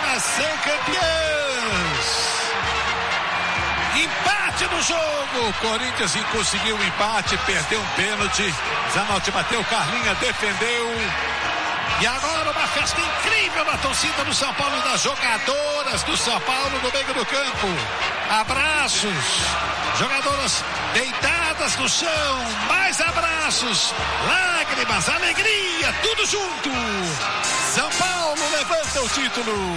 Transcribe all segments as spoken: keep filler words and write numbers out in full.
Soberanãs são campeãs. Empate no jogo. Corinthians conseguiu um empate, perdeu um pênalti. Zanotti bateu, Carlinha defendeu. E agora uma festa incrível na torcida do São Paulo e das jogadoras do São Paulo no meio do campo. Abraços. Jogadoras deitadas no chão. Mais abraços. Lágrimas, alegria, tudo junto. São Paulo levanta o título.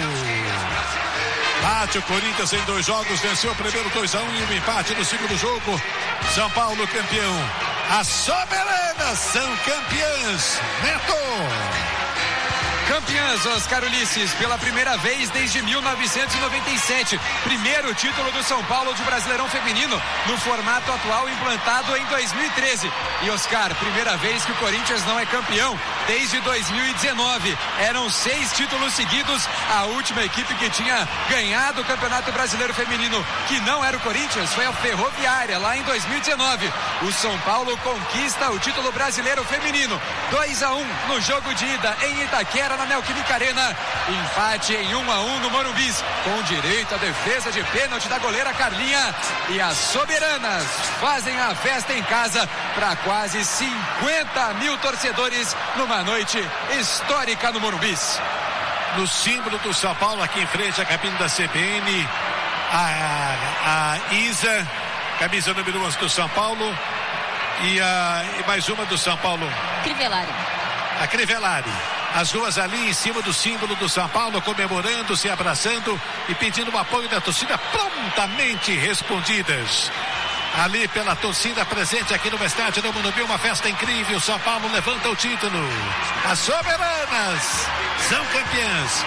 Bate o Corinthians em dois jogos, venceu o primeiro dois a um e um empate no segundo jogo. São Paulo campeão. As soberanas são campeãs. Neto. Campeãs, Oscar Ulisses, pela primeira vez desde mil novecentos e noventa e sete. Primeiro título do São Paulo de Brasileirão Feminino no formato atual implantado em dois mil e treze. E Oscar, primeira vez que o Corinthians não é campeão desde dois mil e dezenove. Eram seis títulos seguidos. A última equipe que tinha ganhado o Campeonato Brasileiro Feminino, que não era o Corinthians, foi a Ferroviária, lá em dois mil e dezenove. O São Paulo conquista o título brasileiro feminino. dois a um no jogo de ida em Itaquera, na Neoquímica Arena. Empate em um a um no Morumbi, com direito à defesa de pênalti da goleira Carlinha. E as soberanas fazem a festa em casa para quase cinquenta mil torcedores numa noite histórica no Morumbi. No símbolo do São Paulo, aqui em frente à cabine da C B N, a, a Isa, camisa número onze do São Paulo, e, a, e mais uma do São Paulo. Crivellari. A Crivellari. As duas ali em cima do símbolo do São Paulo, comemorando, se abraçando e pedindo o apoio da torcida, prontamente respondidas. Ali pela torcida presente aqui no estádio do Morumbi, uma festa incrível. São Paulo levanta o título. As soberanas são campeãs.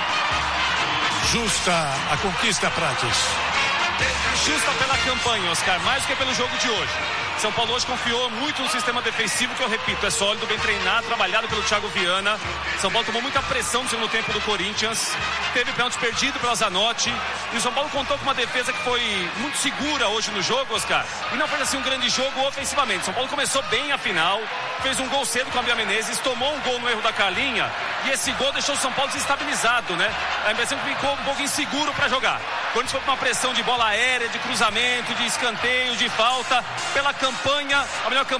Justa a conquista, Prates. Justa pela campanha, Oscar, mais do que pelo jogo de hoje. São Paulo hoje confiou muito no sistema defensivo, que eu repito, é sólido, bem treinado, trabalhado pelo Thiago Viana. São Paulo tomou muita pressão no segundo tempo do Corinthians, teve pênalti perdido pela Zanotti, e o São Paulo contou com uma defesa que foi muito segura hoje no jogo, Oscar, e não fez assim um grande jogo ofensivamente. São Paulo começou bem a final, fez um gol cedo com a Bia Menezes, tomou um gol no erro da Carlinha, e esse gol deixou o São Paulo desestabilizado, né? A impressão que ficou um pouco inseguro para jogar. O Corinthians foi com uma pressão de bola aérea, de cruzamento, de escanteio, de falta, pela campanha, a melhor campanha